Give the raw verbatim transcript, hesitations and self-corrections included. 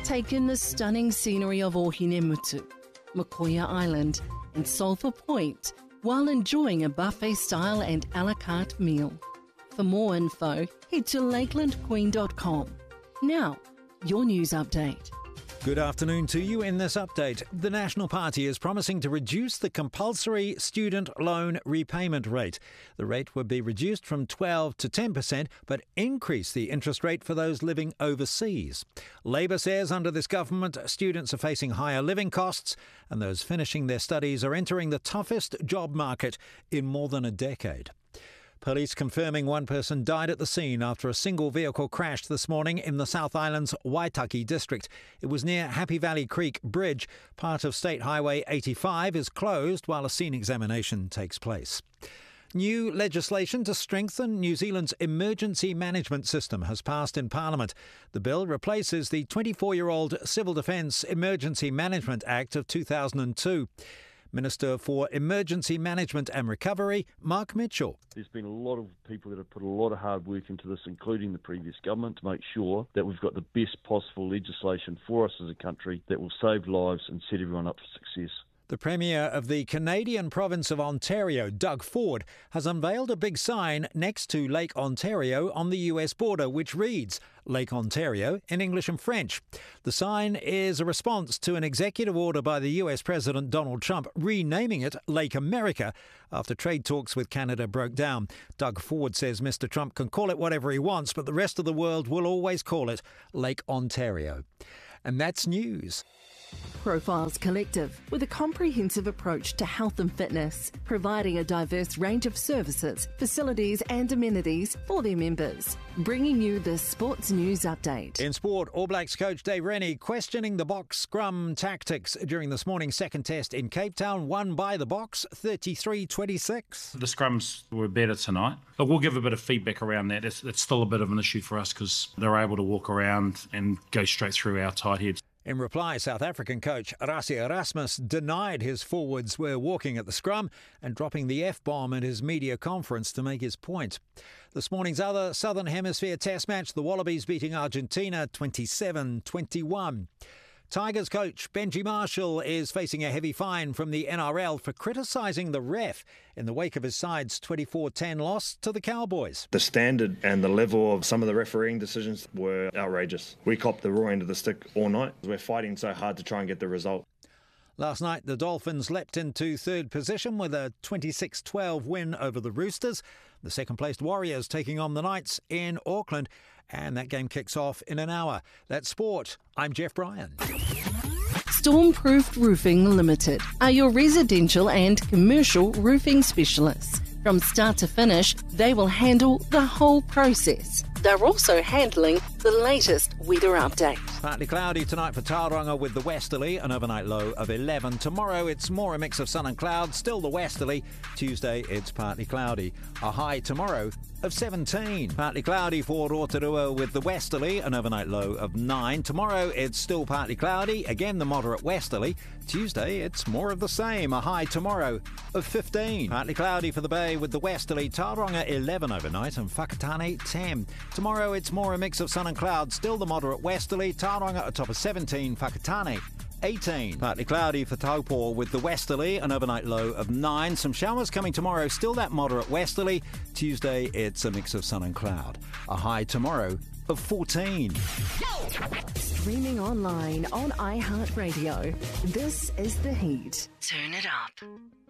Take in the stunning scenery of Ohinemutu, Makoia Island and Sulphur Point while enjoying a buffet-style and a la carte meal. For more info, head to lakeland queen dot com. Now, your news update. Good afternoon to you. In this update, the National Party is promising to reduce the compulsory student loan repayment rate. The rate would be reduced from twelve to ten percent, but increase the interest rate for those living overseas. Labor says under this government, students are facing higher living costs, and those finishing their studies are entering the toughest job market in more than a decade. Police confirming one person died at the scene after a single vehicle crashed this morning in the South Island's Waitaki district. It was near Happy Valley Creek Bridge. Part of State Highway eighty-five is closed while a scene examination takes place. New legislation to strengthen New Zealand's emergency management system has passed in Parliament. The bill replaces the twenty-four-year-old Civil Defence Emergency Management Act of two thousand two. Minister for Emergency Management and Recovery, Mark Mitchell. There's been a lot of people that have put a lot of hard work into this, including the previous government, to make sure that we've got the best possible legislation for us as a country that will save lives and set everyone up for success. The Premier of the Canadian province of Ontario, Doug Ford, has unveiled a big sign next to Lake Ontario on the U S border, which reads Lake Ontario in English and French. The sign is a response to an executive order by the U S President Donald Trump renaming it Lake America after trade talks with Canada broke down. Doug Ford says Mister Trump can call it whatever he wants, but the rest of the world will always call it Lake Ontario. And that's news. Profiles Collective, with a comprehensive approach to health and fitness, providing a diverse range of services, facilities and amenities for their members. Bringing you the Sports News Update. In sport, All Blacks coach Dave Rennie questioning the box scrum tactics during this morning's second test in Cape Town, won by the box thirty-three twenty-six. The scrums were better tonight, but we'll give a bit of feedback around that. It's, it's still a bit of an issue for us because they're able to walk around and go straight through our tight heads. In reply, South African coach Rassie Erasmus denied his forwards were walking at the scrum and dropping the F-bomb at his media conference to make his point. This morning's other Southern Hemisphere Test match, the Wallabies beating Argentina twenty-seven twenty-one. Tigers coach Benji Marshall is facing a heavy fine from the N R L for criticising the ref in the wake of his side's twenty-four ten loss to the Cowboys. The standard and the level of some of the refereeing decisions were outrageous. We copped the raw end of the stick all night. We're fighting so hard to try and get the result. Last night, the Dolphins leapt into third position with a twenty-six twelve win over the Roosters. The second-placed Warriors taking on the Knights in Auckland. And that game kicks off in an hour. That's sport. I'm Jeff Bryan. Stormproofed Roofing Limited are your residential and commercial roofing specialists. From start to finish, they will handle the whole process. They're also handling the latest weather update. Partly cloudy tonight for Tauranga with the westerly, an overnight low of eleven. Tomorrow it's more a mix of sun and clouds, still the westerly. Tuesday it's partly cloudy. A high tomorrow of seventeen. Partly cloudy for Rotorua with the westerly, an overnight low of nine. Tomorrow it's still partly cloudy, again the moderate westerly. Tuesday it's more of the same, a high tomorrow of fifteen. Partly cloudy for the bay with the westerly, Tauranga eleven overnight and Whakatane ten. Tomorrow it's more a mix of sun and clouds, still the moderate westerly, Tauranga atop of seventeen, Whakatane eighteen. Partly cloudy for Taupo with the westerly, an overnight low of nine. Some showers coming tomorrow, still that moderate westerly. Tuesday it's a mix of sun and cloud. A high tomorrow of fourteen. Streaming online on iHeartRadio. This is The Heat. Turn it up.